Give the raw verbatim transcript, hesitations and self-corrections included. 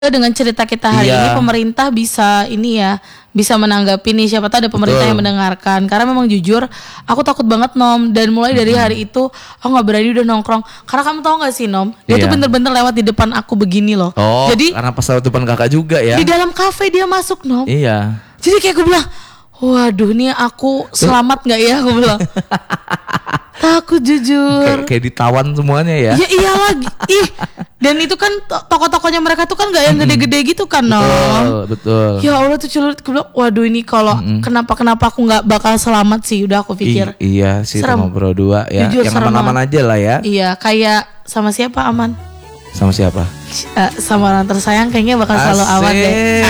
Dengan cerita kita hari Iya. ini pemerintah bisa ini ya, bisa menanggapi nih, siapa tahu ada pemerintah Betul. yang mendengarkan. Karena memang jujur aku takut banget Nom, dan mulai dari hari itu aku nggak berani udah nongkrong. Karena kamu tahu nggak sih Nom, dia tuh Iya. bener-bener lewat di depan aku begini loh. Oh, Jadi karena pas lewat depan kakak juga ya. di dalam kafe dia masuk Nom. Iya. Jadi kayak gue bilang, waduh nih aku selamat nggak ya, aku bilang. Takut jujur. Kayak, kayak ditawan semuanya ya. Ya iyalah, ih. Dan itu kan to- toko-tokonya mereka tuh kan nggak yang gede-gede gitu kan, Nom. Betul, betul. Ya Allah tuh celurit, gue bilang, waduh ini kalau kenapa kenapa aku nggak bakal selamat sih, udah aku pikir. I- iya sih Serem. sama Bro dua ya. Jujur, Yang serem aman-aman aja lah ya. Iya, kayak sama siapa aman? Sama siapa? Eh, sama orang tersayang kayaknya bakal selalu aman deh. Asik.